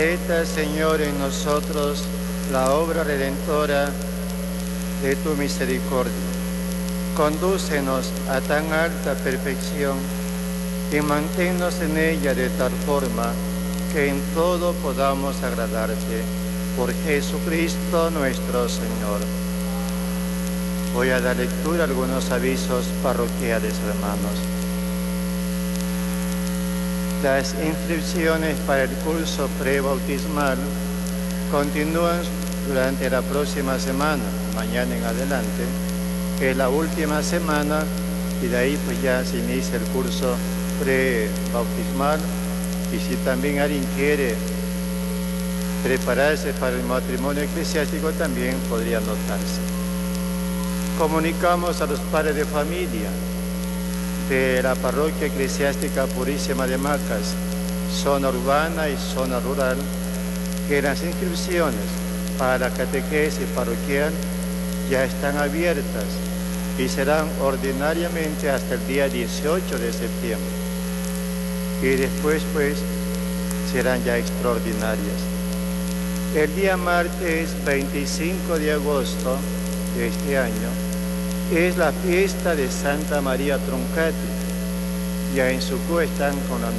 Completa, Señor, en nosotros la obra redentora de tu misericordia. Condúcenos a tan alta perfección y manténnos en ella de tal forma que en todo podamos agradarte. Por Jesucristo nuestro Señor. Voy a dar lectura a algunos avisos parroquiales, hermanos. Las inscripciones para el curso prebautismal continúan durante la próxima semana, mañana en adelante, que es la última semana, y de ahí pues ya se inicia el curso prebautismal. Y si también alguien quiere prepararse para el matrimonio eclesiástico, también podría anotarse. Comunicamos a los padres de familia de la Parroquia Eclesiástica Purísima de Macas, zona urbana y zona rural, que las inscripciones para la catequesis parroquial ya están abiertas y serán ordinariamente hasta el día 18 de septiembre. Y después, pues, serán ya extraordinarias. El día martes 25 de agosto de este año es la fiesta de Santa María Troncati. Ya en Sucú están con la